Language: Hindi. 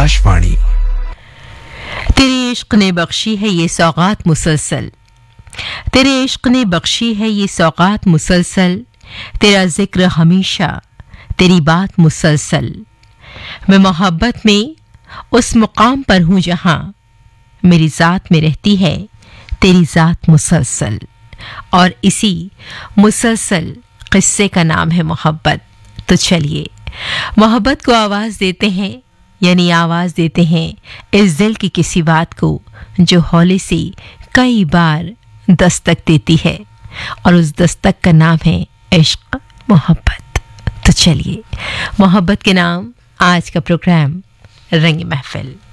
आकाशवाणी। तेरे इश्क ने बख्शी है ये सौगात मुसलसल, तेरे इश्क ने बख्शी है ये सौगात मुसलसल, तेरा जिक्र हमेशा तेरी बात मुसलसल। मैं मोहब्बत में उस मुकाम पर हूँ जहाँ मेरी ज़ात में रहती है तेरी ज़ात मुसलसल। और इसी मुसलसल किस्से का नाम है मोहब्बत। तो चलिए मोहब्बत को आवाज़ देते हैं, यानी आवाज़ देते हैं इस दिल की किसी बात को जो हौले से कई बार दस्तक देती है, और उस दस्तक का नाम है इश्क, मोहब्बत। तो चलिए मोहब्बत के नाम आज का प्रोग्राम रंग महफिल।